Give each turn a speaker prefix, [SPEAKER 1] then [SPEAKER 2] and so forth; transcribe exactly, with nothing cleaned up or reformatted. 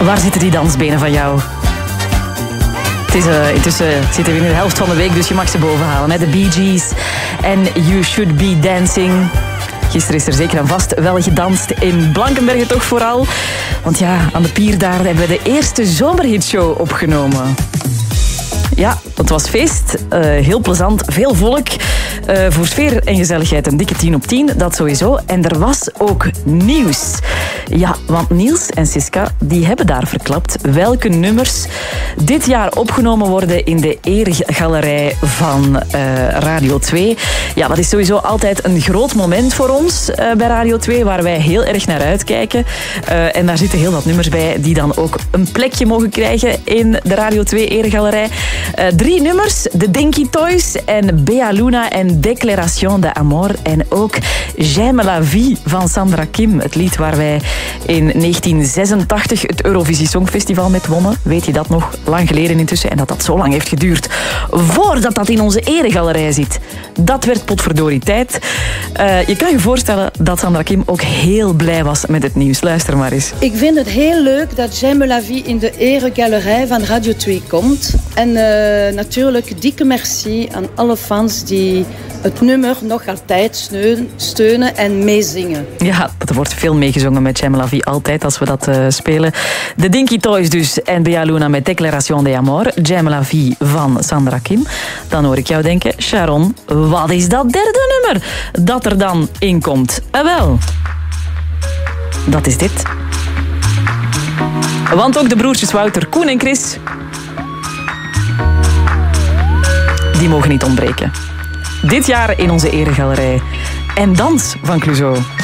[SPEAKER 1] Waar zitten die dansbenen van jou? Het is, uh, intussen zitten we in de helft van de week, dus je mag ze bovenhalen. Hè? De Bee Gees en You Should Be Dancing. Gisteren is er zeker en vast wel gedanst in Blankenberge toch vooral. Want ja, aan de pier daar hebben we de eerste zomerhitshow opgenomen. Ja, het was feest. Uh, heel plezant. Veel volk. Uh, voor sfeer en gezelligheid een dikke tien op tien. Dat sowieso. En er was ook nieuws. Ja, want Niels en Siska die hebben daar verklapt welke nummers dit jaar opgenomen worden in de eregalerij van uh, Radio twee. Ja, dat is sowieso altijd een groot moment voor ons uh, bij Radio twee, waar wij heel erg naar uitkijken. Uh, en daar zitten heel wat nummers bij die dan ook een plekje mogen krijgen in de Radio twee eregalerij. Uh, drie nummers, de Dinky Toys en Bea Luna en Déclaration d'Amour. En ook J'aime la vie van Sandra Kim, het lied waar wij in negentien zesentachtig het Eurovisie Songfestival met wonnen. Weet je dat nog? Lang geleden intussen. En dat dat zo lang heeft geduurd voordat dat in onze eregalerij zit. Dat werd potverdorie tijd. Uh, je kan je voorstellen dat Sandra Kim ook heel blij was met het nieuws. Luister maar eens.
[SPEAKER 2] Ik vind het heel leuk dat J'aime la vie in de eregalerij van Radio twee komt. En uh, natuurlijk dikke merci aan alle fans die het nummer nog altijd steunen en meezingen.
[SPEAKER 1] Ja, er wordt veel meegezongen met J'aime la vie altijd als we dat uh, spelen. De Dinky Toys dus en Bea Luna met Déclaration d'Amour. J'aime la vie van Sandra Kim. Dan hoor ik jou denken, Sharon, wat is dat derde nummer dat er dan in komt? En wel, dat is dit. Want ook de broertjes Wouter, Koen en Chris, die mogen niet ontbreken. Dit jaar in onze eregalerij. En dans van Clouseau.